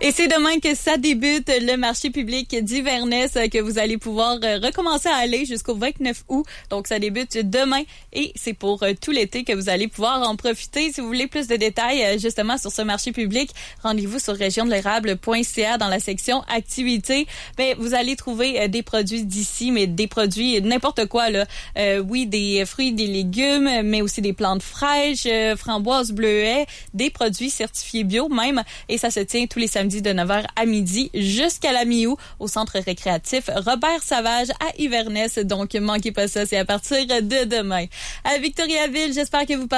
Et c'est demain que ça débute, le marché public d'Iverness, que vous allez pouvoir recommencer à aller jusqu'au 29 août. Donc, ça débute demain et c'est pour tout l'été que vous allez pouvoir en profiter. Si vous voulez plus de détails, justement, sur ce marché public, rendez-vous sur regiondelérable.ca dans la section activités. Ben, vous allez trouver des produits d'ici, mais des produits n'importe quoi, là. Oui, des fruits, des légumes, mais aussi des plantes fraîches, framboises, bleuets, des produits certifiés bio même. Et ça se tient tous les samedis de 9h à midi jusqu'à la mi-août au centre récréatif Robert Savage à Iverness. Donc, manquez pas ça, c'est à partir de demain. À Victoriaville, j'espère que vous